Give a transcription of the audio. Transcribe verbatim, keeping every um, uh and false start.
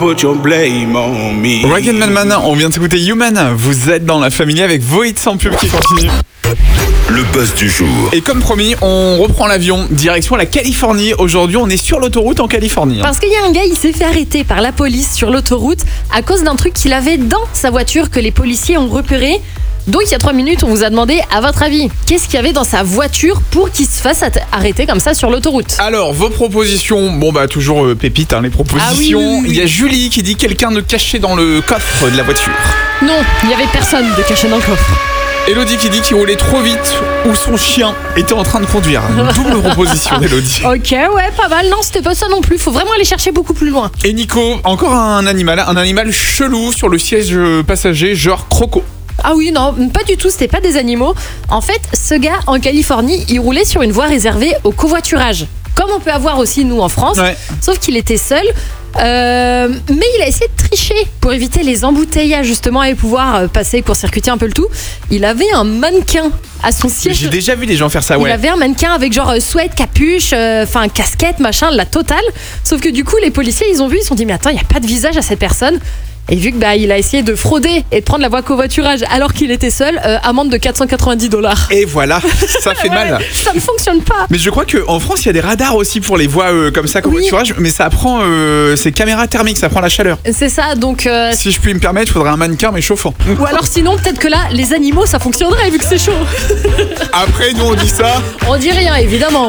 Put your blame on me. Ryan Melman, on vient de s'écouter Human. Vous êtes dans la famille avec vos hits sans pub qui continue. Le buzz du jour. Et comme promis, on reprend l'avion, direction la Californie. Aujourd'hui, on est sur l'autoroute en Californie. Parce qu'il y a un gars, il s'est fait arrêter par la police sur l'autoroute à cause d'un truc qu'il avait dans sa voiture que les policiers ont repéré. Donc il y a trois minutes, on vous a demandé, à votre avis, qu'est-ce qu'il y avait dans sa voiture pour qu'il se fasse arrêter comme ça sur l'autoroute? Alors, vos propositions, bon bah toujours euh, pépites hein, les propositions. Ah oui, oui, oui, oui. Il y a Julie qui dit quelqu'un de caché dans le coffre de la voiture. Non, il n'y avait personne de caché dans le coffre. Elodie qui dit qu'il roulait trop vite ou son chien était en train de conduire. Double proposition d'Elodie. Ok, ouais, pas mal. Non, c'était pas ça non plus. Faut vraiment aller chercher beaucoup plus loin. Et Nico, encore un animal, un animal chelou sur le siège passager, genre croco. Ah oui, non, pas du tout, c'était pas des animaux. En fait, ce gars, en Californie, il roulait sur une voie réservée au covoiturage. Comme on peut avoir aussi, nous, en France. Ouais. Sauf qu'il était seul. Euh, mais il a essayé de tricher pour éviter les embouteillages, justement, et pouvoir passer, court-circuiter un peu le tout. Il avait un mannequin à son siège. J'ai déjà vu des gens faire ça, ouais. Il avait un mannequin avec genre sweat, capuche, enfin euh, casquette, machin, la totale. Sauf que du coup, les policiers, ils ont vu, ils se sont dit, mais attends, il n'y a pas de visage à cette personne. Et vu que bah, il a essayé de frauder et de prendre la voie covoiturage alors qu'il était seul, euh, amende de quatre cent quatre-vingt-dix dollars. Et voilà, ça fait Ouais, mal. Ça ne fonctionne pas. Mais je crois qu'en France, il y a des radars aussi pour les voies euh, comme ça, covoiturage. Oui. Mais ça prend, euh, c'est caméra thermique, ça prend la chaleur. C'est ça, donc... Euh... Si je puis me permettre, il faudrait un mannequin mais chauffant. Ou alors sinon, peut-être que là, les animaux, ça fonctionnerait vu que c'est chaud. Après, nous, on dit ça. On dit rien, évidemment.